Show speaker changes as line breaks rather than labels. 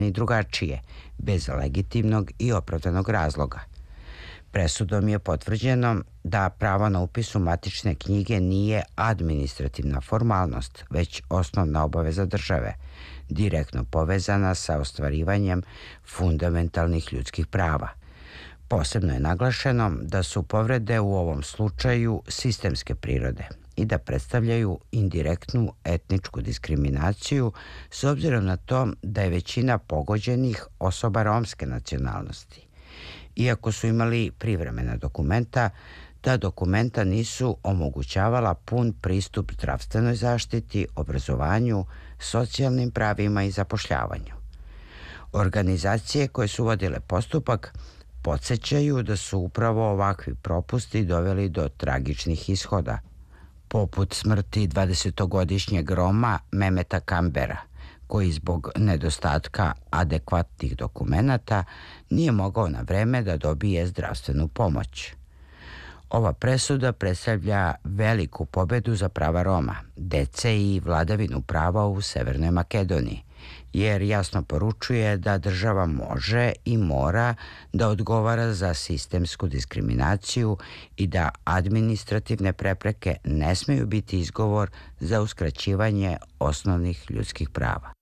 i drugačije, bez legitimnog i opravdanog razloga. Presudom je potvrđeno da pravo na upis u matične knjige nije administrativna formalnost, već osnovna obaveza države, direktno povezana sa ostvarivanjem fundamentalnih ljudskih prava. Posebno je naglašeno da su povrede u ovom slučaju sistemske prirode i da predstavljaju indirektnu etničku diskriminaciju s obzirom na to da je većina pogođenih osoba romske nacionalnosti. Iako su imali privremena dokumenta, ta dokumenta nisu omogućavala pun pristup zdravstvenoj zaštiti, obrazovanju, socijalnim pravima i zapošljavanju. Organizacije koje su vodile postupak podsećaju da su upravo ovakvi propusti doveli do tragičnih ishoda, poput smrti 20-godišnjeg Roma Memeta Kambera, koji zbog nedostatka adekvatnih dokumenata nije mogao na vreme da dobije zdravstvenu pomoć. Ova presuda predstavlja veliku pobedu za prava Roma, dece i vladavinu prava u Severnoj Makedoniji, jer jasno poručuje da država može i mora da odgovara za sistemsku diskriminaciju i da administrativne prepreke ne smeju biti izgovor za uskraćivanje osnovnih ljudskih prava.